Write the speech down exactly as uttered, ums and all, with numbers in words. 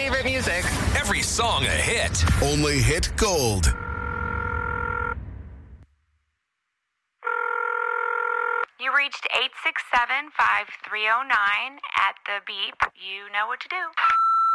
favorite music. Every song a hit. Only Hit Gold. You reached eight six seven, five three zero nine at the beep. You know what to do.